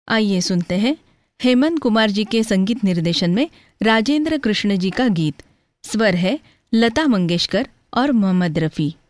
आइए सुनते हैं हेमंत कुमार जी के संगीत निर्देशन में राजेंद्र कृष्ण जी का गीत। स्वर है लता मंगेशकर और मोहम्मद रफ़ी।